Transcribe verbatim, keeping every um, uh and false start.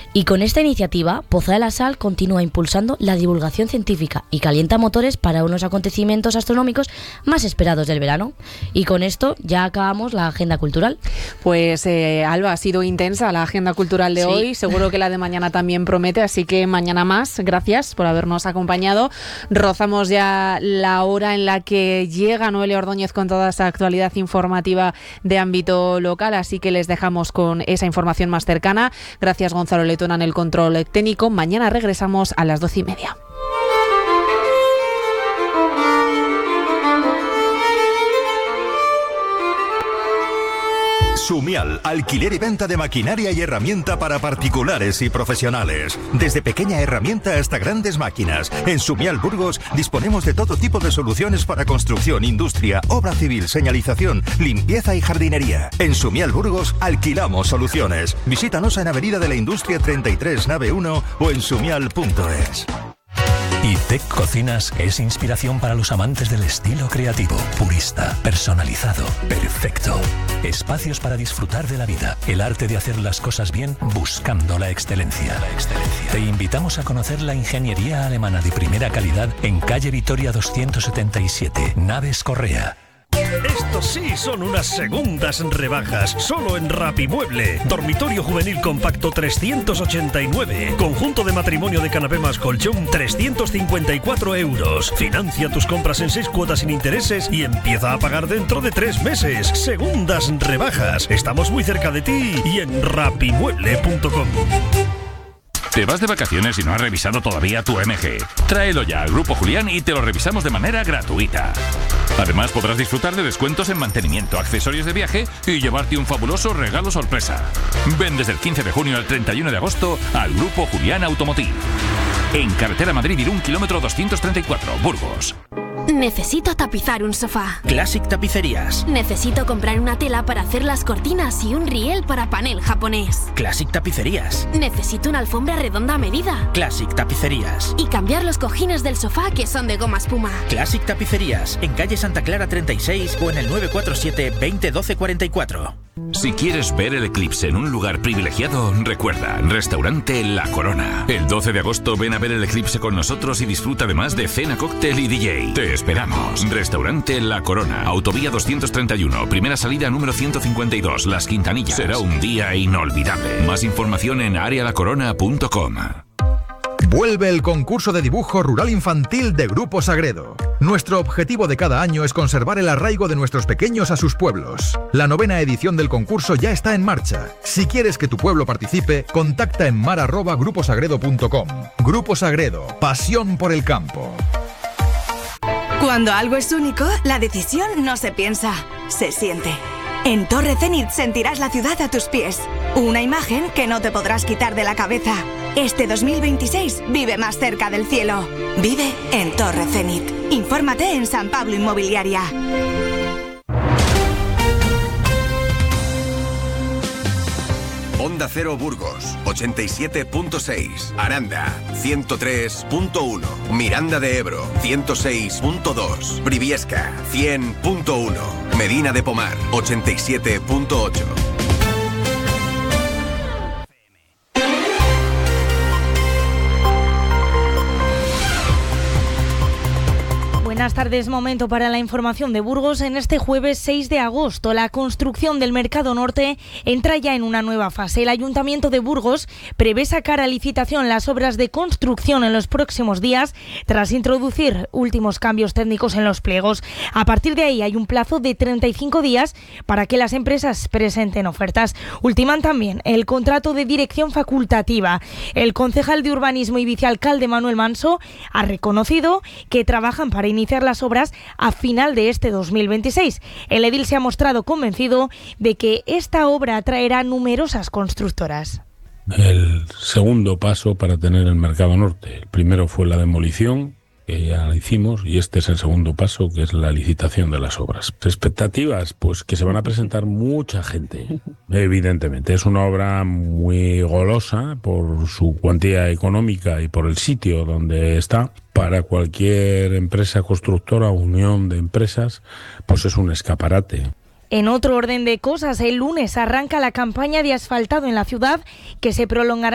Y con esta iniciativa, Poza de la Sal continúa impulsando la divulgación científica y calienta motores para unos acontecimientos astronómicos más esperados del verano. Y con esto ya acabamos la agenda cultural. Pues eh, Alba, ha sido intensa la agenda cultural de sí. hoy, seguro que la de mañana también promete, así que mañana más. Gracias por habernos acompañado. Rozamos ya la hora en la que llega Noelia Ordóñez con toda esa actualidad informativa de ámbito local, así que les dejamos con esa información más cercana. Gracias, Gonzalo Letona, en el control técnico. Mañana regresamos a las doce y media. Sumial, alquiler y venta de maquinaria y herramienta para particulares y profesionales. Desde pequeña herramienta hasta grandes máquinas. En Sumial Burgos disponemos de todo tipo de soluciones para construcción, industria, obra civil, señalización, limpieza y jardinería. En Sumial Burgos alquilamos soluciones. Visítanos en Avenida de la Industria treinta y tres, nave uno o en sumial punto es. ITEC Cocinas es inspiración para los amantes del estilo creativo, purista, personalizado, perfecto. Espacios para disfrutar de la vida, el arte de hacer las cosas bien buscando la excelencia. La excelencia. Te invitamos a conocer la ingeniería alemana de primera calidad en calle Vitoria doscientos setenta y siete, Naves Correa. Estos sí son unas segundas rebajas, solo en Rapimueble. Dormitorio juvenil compacto trescientos ochenta y nueve. Conjunto de matrimonio de canapé más colchón trescientos cincuenta y cuatro euros. Financia tus compras en seis cuotas sin intereses y empieza a pagar dentro de tres meses. Segundas rebajas. Estamos muy cerca de ti y en rapimueble punto com. ¿Te vas de vacaciones y no has revisado todavía tu M G? Tráelo ya al Grupo Julián y te lo revisamos de manera gratuita. Además podrás disfrutar de descuentos en mantenimiento, accesorios de viaje y llevarte un fabuloso regalo sorpresa. Ven desde el quince de junio al treinta y uno de agosto al Grupo Julián Automotive. En carretera Madrid-Irún, kilómetro doscientos treinta y cuatro, Burgos. Necesito tapizar un sofá. Classic Tapicerías. Necesito comprar una tela para hacer las cortinas y un riel para panel japonés. Classic Tapicerías. Necesito una alfombra redonda a medida. Classic Tapicerías. Y cambiar los cojines del sofá que son de goma espuma. Classic Tapicerías. En calle Santa Clara treinta y seis o en el nueve cuatro siete, veinte, doce, cuarenta y cuatro. Si quieres ver el eclipse en un lugar privilegiado, recuerda, Restaurante La Corona. El doce de agosto ven a ver el eclipse con nosotros y disfruta además de cena, cóctel y D J. Te esperamos. Restaurante La Corona, Autovía doscientos treinta y uno, primera salida número ciento cincuenta y dos, Las Quintanillas. Será un día inolvidable. Más información en área la corona punto com. Vuelve el concurso de dibujo rural infantil de Grupo Sagredo. Nuestro objetivo de cada año es conservar el arraigo de nuestros pequeños a sus pueblos. La novena edición del concurso ya está en marcha. Si quieres que tu pueblo participe, contacta en mar arroba grupo sagredo punto com. Grupo Sagredo, pasión por el campo. Cuando algo es único, la decisión no se piensa, se siente. En Torre Zenit sentirás la ciudad a tus pies. Una imagen que no te podrás quitar de la cabeza. Este dos mil veintiséis vive más cerca del cielo. Vive en Torre Zenit. Infórmate en San Pablo Inmobiliaria. Onda Cero Burgos, ochenta y siete punto seis. Aranda, ciento tres punto uno. Miranda de Ebro, ciento seis punto dos. Briviesca, cien punto uno. Medina de Pomar, ochenta y siete punto ocho. Buenas tardes, momento para la información de Burgos. En este jueves seis de agosto, la construcción del Mercado Norte entra ya en una nueva fase. El Ayuntamiento de Burgos prevé sacar a licitación las obras de construcción en los próximos días, tras introducir últimos cambios técnicos en los pliegos. A partir de ahí hay un plazo de treinta y cinco días para que las empresas presenten ofertas. Ultiman también el contrato de dirección facultativa. El concejal de Urbanismo y vicealcalde Manuel Manso ha reconocido que trabajan para iniciar las obras a final de este dos mil veintiséis. El edil se ha mostrado convencido de que esta obra atraerá numerosas constructoras. El segundo paso para tener el Mercado Norte. El primero fue la demolición, que ya la hicimos, y este es el segundo paso, que es la licitación de las obras. Expectativas, pues que se van a presentar mucha gente, evidentemente. Es una obra muy golosa por su cuantía económica y por el sitio donde está. Para cualquier empresa constructora o unión de empresas, pues es un escaparate. En otro orden de cosas, el lunes arranca la campaña de asfaltado en la ciudad, que se prolongará